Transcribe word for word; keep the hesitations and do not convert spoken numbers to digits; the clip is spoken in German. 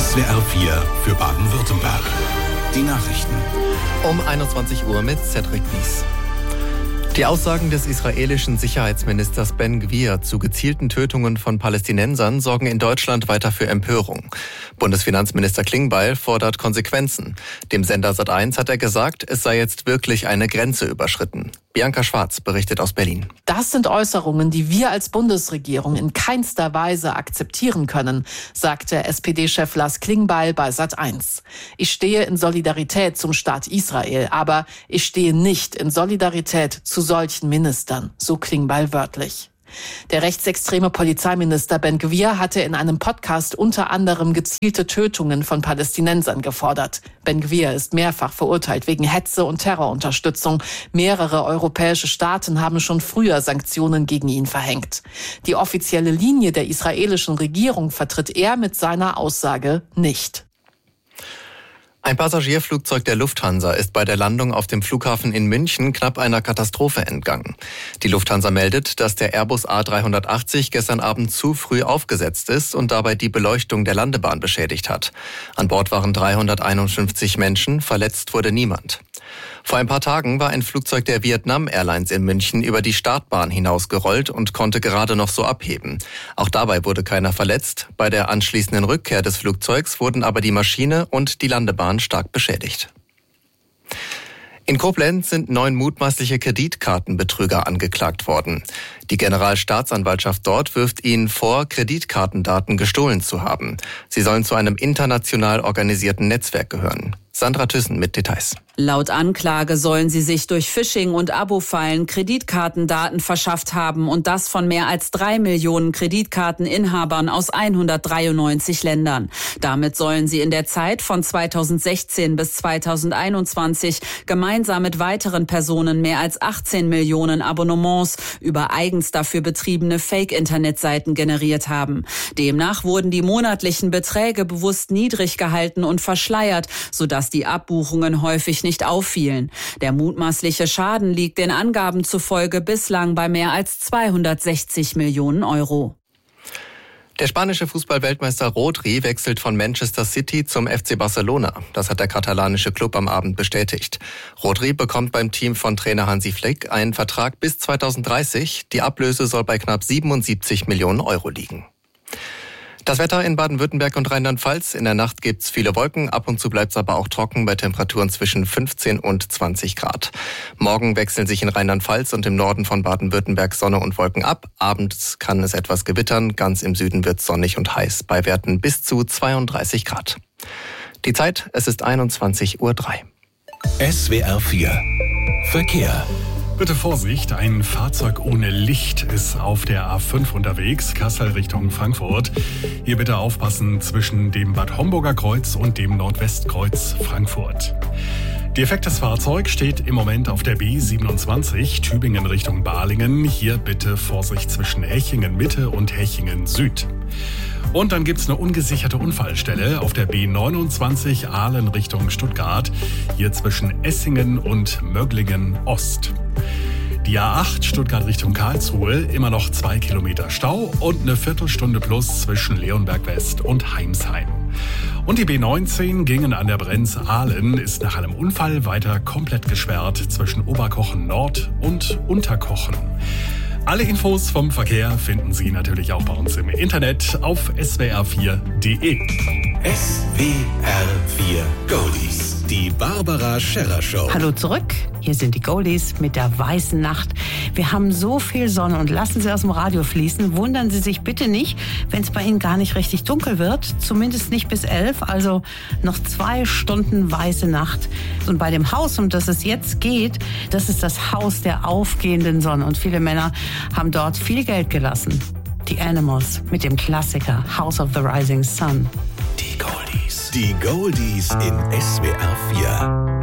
S W R vier für Baden-Württemberg. Die Nachrichten. Um einundzwanzig Uhr mit Cedric Nies. Die Aussagen des israelischen Sicherheitsministers Ben Gvir zu gezielten Tötungen von Palästinensern sorgen in Deutschland weiter für Empörung. Bundesfinanzminister Klingbeil fordert Konsequenzen. Dem Sender Sat eins hat er gesagt, es sei jetzt wirklich eine Grenze überschritten. Bianca Schwarz berichtet aus Berlin. Das sind Äußerungen, die wir als Bundesregierung in keinster Weise akzeptieren können, sagte S P D-Chef Lars Klingbeil bei Sat eins. Ich stehe in Solidarität zum Staat Israel, aber ich stehe nicht in Solidarität zu solchen Ministern, so Klingbeil wörtlich. Der rechtsextreme Polizeiminister Ben Gvir hatte in einem Podcast unter anderem gezielte Tötungen von Palästinensern gefordert. Ben Gvir ist mehrfach verurteilt wegen Hetze und Terrorunterstützung. Mehrere europäische Staaten haben schon früher Sanktionen gegen ihn verhängt. Die offizielle Linie der israelischen Regierung vertritt er mit seiner Aussage nicht. Ein Passagierflugzeug der Lufthansa ist bei der Landung auf dem Flughafen in München knapp einer Katastrophe entgangen. Die Lufthansa meldet, dass der Airbus A dreihundertachtzig gestern Abend zu früh aufgesetzt ist und dabei die Beleuchtung der Landebahn beschädigt hat. An Bord waren dreihunderteinundfünfzig Menschen, verletzt wurde niemand. Vor ein paar Tagen war ein Flugzeug der Vietnam Airlines in München über die Startbahn hinausgerollt und konnte gerade noch so abheben. Auch dabei wurde keiner verletzt. Bei der anschließenden Rückkehr des Flugzeugs wurden aber die Maschine und die Landebahn stark beschädigt. In Koblenz sind neun mutmaßliche Kreditkartenbetrüger angeklagt worden. Die Generalstaatsanwaltschaft dort wirft ihnen vor, Kreditkartendaten gestohlen zu haben. Sie sollen zu einem international organisierten Netzwerk gehören. Sandra Thyssen mit Details. Laut Anklage sollen sie sich durch Phishing und Abo-Fallen Kreditkartendaten verschafft haben und das von mehr als drei Millionen Kreditkarteninhabern aus hundertdreiundneunzig Ländern. Damit sollen sie in der Zeit von zweitausendsechzehn bis zweitausendeinundzwanzig gemeinsam mit weiteren Personen mehr als achtzehn Millionen Abonnements über eigens dafür betriebene Fake-Internetseiten generiert haben. Demnach wurden die monatlichen Beträge bewusst niedrig gehalten und verschleiert, sodass die Abbuchungen häufig nicht auffielen. Der mutmaßliche Schaden liegt den Angaben zufolge bislang bei mehr als zweihundertsechzig Millionen Euro. Der spanische Fußball-Weltmeister Rodri wechselt von Manchester City zum F C Barcelona. Das hat der katalanische Club am Abend bestätigt. Rodri bekommt beim Team von Trainer Hansi Flick einen Vertrag bis zweitausenddreißig. Die Ablöse soll bei knapp siebenundsiebzig Millionen Euro liegen. Das Wetter in Baden-Württemberg und Rheinland-Pfalz. In der Nacht gibt's viele Wolken, ab und zu bleibt's aber auch trocken bei Temperaturen zwischen fünfzehn und zwanzig Grad. Morgen wechseln sich in Rheinland-Pfalz und im Norden von Baden-Württemberg Sonne und Wolken ab. Abends kann es etwas gewittern, ganz im Süden wird's sonnig und heiß, bei Werten bis zu zweiunddreißig Grad. Die Zeit, es ist einundzwanzig Uhr drei. S W R vier Verkehr. Bitte Vorsicht, ein Fahrzeug ohne Licht ist auf der A fünf unterwegs, Kassel Richtung Frankfurt. Hier bitte aufpassen zwischen dem Bad Homburger Kreuz und dem Nordwestkreuz Frankfurt. Defektes Fahrzeug steht im Moment auf der B siebenundzwanzig, Tübingen Richtung Balingen. Hier bitte Vorsicht zwischen Hechingen Mitte und Hechingen Süd. Und dann gibt's eine ungesicherte Unfallstelle auf der B neunundzwanzig Aalen Richtung Stuttgart, hier zwischen Essingen und Möglingen Ost. Die A acht Stuttgart Richtung Karlsruhe, immer noch zwei Kilometer Stau und eine Viertelstunde plus zwischen Leonberg West und Heimsheim. Und die B neunzehn Gingen an der Brenz-Aalen ist nach einem Unfall weiter komplett gesperrt zwischen Oberkochen Nord und Unterkochen. Alle Infos vom Verkehr finden Sie natürlich auch bei uns im Internet auf s w r vier punkt d e. S W R vier Goldies. Die Barbara Scherrer Show. Hallo zurück, hier sind die Goldies mit der weißen Nacht. Wir haben so viel Sonne und lassen Sie aus dem Radio fließen. Wundern Sie sich bitte nicht, wenn es bei Ihnen gar nicht richtig dunkel wird. Zumindest nicht bis elf, also noch zwei Stunden weiße Nacht. Und bei dem Haus, um das es jetzt geht, das ist das Haus der aufgehenden Sonne. Und viele Männer haben dort viel Geld gelassen. Die Animals mit dem Klassiker House of the Rising Sun. Die Goldies. Die Goldies in S W R vier.